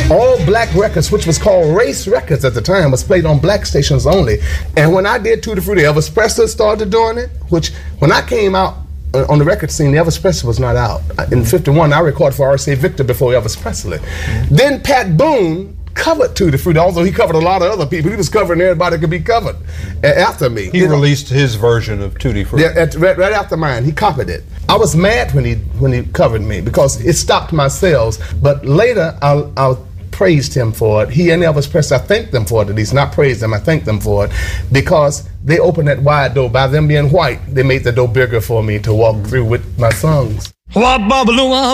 All black records, which was called race records at the time, was played on black stations only. And when I did Tutti Frutti, Elvis Presley started doing it, which when I came out on the record scene, Elvis Presley was not out. In '51, I recorded for R.C. Victor before Elvis Presley. Then Pat Boone covered Tutti Frutti, although he covered a lot of other people. He was covering everybody that could be covered after me. He released his version of Tutti Frutti. Right after mine, he copied it. I was mad when he covered me because it stopped my sales. But later, I praised him for it. He and Elvis Presley, I thanked them for it at least. Not praised them, I thanked them for it because they opened that wide door. By them being white, they made the door bigger for me to walk through with my songs.